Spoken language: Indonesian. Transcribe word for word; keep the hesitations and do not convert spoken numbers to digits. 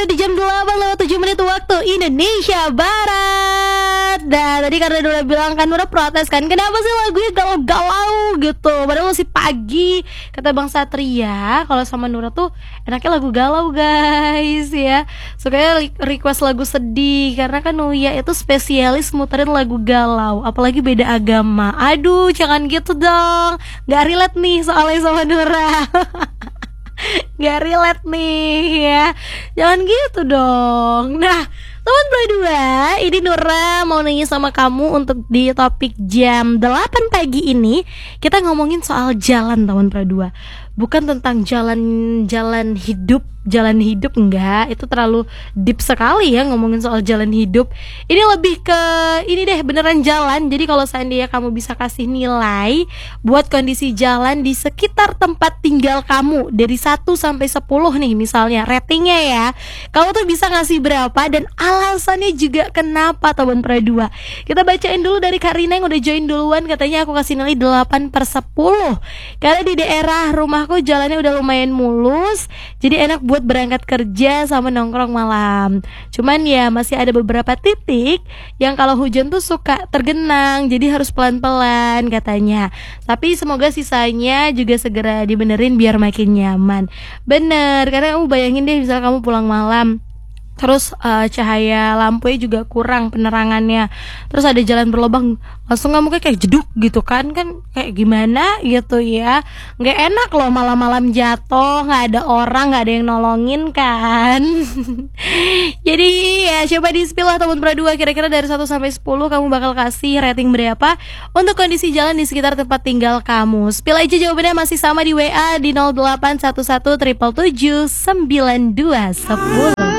di jam delapan lewat tujuh menit waktu Indonesia Barat. Nah tadi karena Nura bilang kan, Nura protes kan, kenapa sih lagunya galau-galau gitu, padahal masih pagi. Kata Bang Satria, kalau sama Nura tuh enaknya lagu galau guys ya. Sukanya request lagu sedih, karena kan Nuya itu spesialis muterin lagu galau, apalagi beda agama. Aduh jangan gitu dong, gak relate nih soalnya sama Nura. Gak relate nih ya, jangan gitu dong. Nah teman berdua, ini Nura mau nanya sama kamu untuk di topik jam delapan pagi ini. Kita ngomongin soal jalan teman berdua, bukan tentang jalan-jalan hidup. Jalan hidup enggak, itu terlalu deep sekali ya ngomongin soal jalan hidup. Ini lebih ke ini deh, beneran jalan. Jadi kalau seandainya kamu bisa kasih nilai buat kondisi jalan di sekitar tempat tinggal kamu dari satu sampai sepuluh nih misalnya ratingnya ya, kamu tuh bisa ngasih berapa dan alasannya juga kenapa teman berdua. Kita bacain dulu dari Karina yang udah join duluan. Katanya aku kasih nilai delapan per sepuluh karena di daerah rumahku jalannya udah lumayan mulus, jadi enak buat buat berangkat kerja sama nongkrong malam. Cuman ya masih ada beberapa titik yang kalau hujan tuh suka tergenang, jadi harus pelan-pelan katanya. Tapi semoga sisanya juga segera dibenerin biar makin nyaman. Bener, karena kamu bayangin deh misal kamu pulang malam, terus uh, cahaya lampunya juga kurang penerangannya, terus ada jalan berlubang, langsung kamu kayak jeduk gitu kan, kan kayak gimana gitu ya, nggak enak loh malam-malam jatuh, nggak ada orang, nggak ada yang nolongin kan. Jadi ya coba di-spill lah teman berdua, kira-kira dari satu sampai sepuluh kamu bakal kasih rating berapa untuk kondisi jalan di sekitar tempat tinggal kamu. Spill aja jawabannya, masih sama di W A di nol delapan satu satu tujuh tujuh tujuh sembilan dua satu nol.